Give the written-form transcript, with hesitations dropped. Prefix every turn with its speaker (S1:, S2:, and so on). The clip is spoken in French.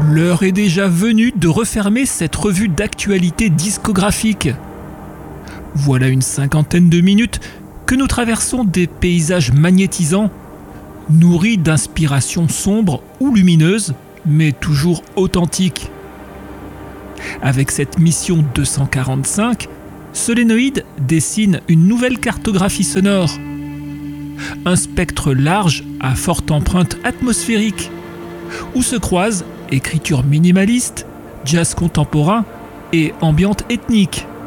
S1: L'heure est déjà venue de refermer cette revue d'actualité discographique. Voilà une 50aine de minutes que nous traversons des paysages magnétisants, nourris d'inspirations sombres ou lumineuses, mais toujours authentiques. Avec cette mission 245, Solénoïde dessine une nouvelle cartographie sonore. Un spectre large à forte empreinte atmosphérique, où se croisent écriture minimaliste, jazz contemporain et ambiante ethnique.